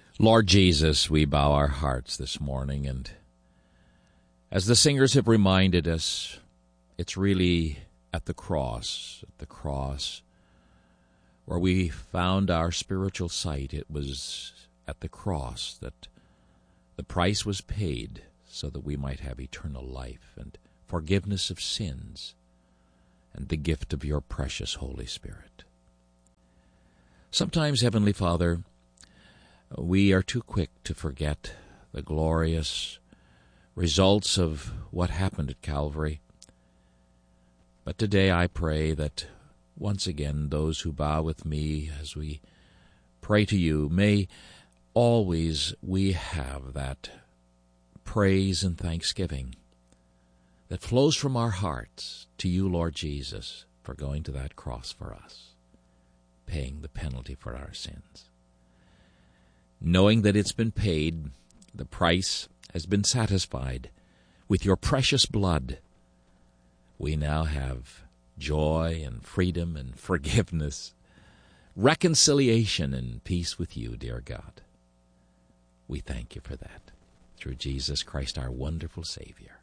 Lord Jesus, we bow our hearts this morning, and as the singers have reminded us, it's really at the cross where we found our spiritual sight. It was at the cross that the price was paid so that we might have eternal life and forgiveness of sins and the gift of your precious Holy Spirit. Sometimes, Heavenly Father, we are too quick to forget the glorious results of what happened at Calvary. But today I pray that once again those who bow with me as we pray to you, may always we have that praise and thanksgiving that flows from our hearts to you, Lord Jesus, for going to that cross for us, paying the penalty for our sins. Knowing that it's been paid, the price has been satisfied with your precious blood, we now have joy and freedom and forgiveness, reconciliation and peace with you, dear God. We thank you for that, through Jesus Christ, our wonderful Savior.